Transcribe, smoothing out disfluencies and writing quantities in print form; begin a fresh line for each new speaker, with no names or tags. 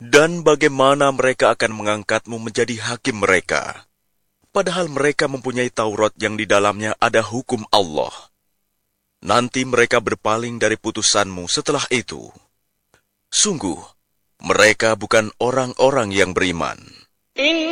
Dan bagaimana mereka akan mengangkatmu menjadi hakim mereka, padahal mereka mempunyai Taurat yang di dalamnya ada hukum Allah. Nanti mereka berpaling dari putusanmu setelah itu. Sungguh, mereka bukan orang-orang yang beriman.